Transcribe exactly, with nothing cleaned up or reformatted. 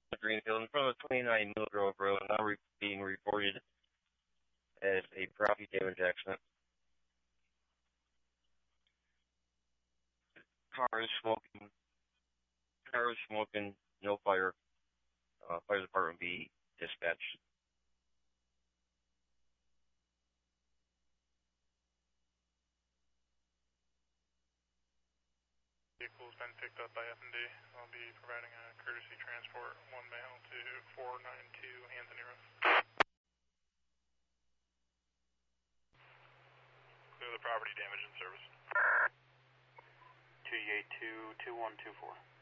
Greenfield in front of twenty-nine Mill Grove Road, now re- being reported as a property damage accident. Car is smoking. Car is smoking. No fire. Uh, fire department be dispatched. Vehicle has been picked up by F and D. I'll be providing a courtesy transport, one male to four nine two Anthony Road. Clear the property damage in service. two eight two two one two four.